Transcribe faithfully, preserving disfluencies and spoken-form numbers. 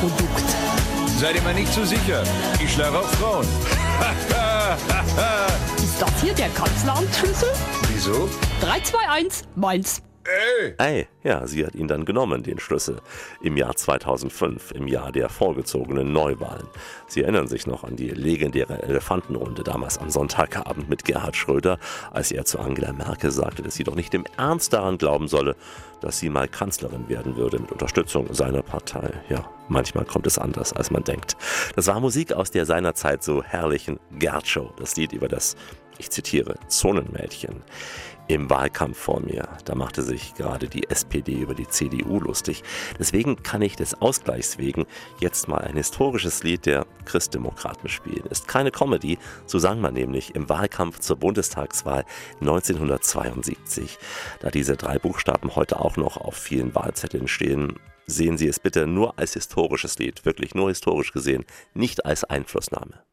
Produkt. Seid ihr mal nicht so sicher. Ich schlage auch Frauen. Ist das hier der Kanzleramtsschlüssel? Wieso? drei zwei eins, meins. Ey! Ey, ja, sie hat ihn dann genommen, den Schlüssel, im Jahr zweitausendfünf, im Jahr der vorgezogenen Neuwahlen. Sie erinnern sich noch an die legendäre Elefantenrunde damals am Sonntagabend mit Gerhard Schröder, als er zu Angela Merkel sagte, dass sie doch nicht im Ernst daran glauben solle, dass sie mal Kanzlerin werden würde mit Unterstützung seiner Partei. Ja, manchmal kommt es anders, als man denkt. Das war Musik aus der seinerzeit so herrlichen Gerd-Show, das Lied über das, ich zitiere, Zonenmädchen. Im Wahlkampf vor mir, da machte sich gerade die S P D über die C D U lustig. Deswegen kann ich des Ausgleichs wegen jetzt mal ein historisches Lied der Christdemokraten spielen. Ist keine Comedy, so sang man nämlich im Wahlkampf zur Bundestagswahl neunzehnhundertzweiundsiebzig. Da diese drei Buchstaben heute auch noch auf vielen Wahlzetteln stehen, sehen Sie es bitte nur als historisches Lied, wirklich nur historisch gesehen, nicht als Einflussnahme.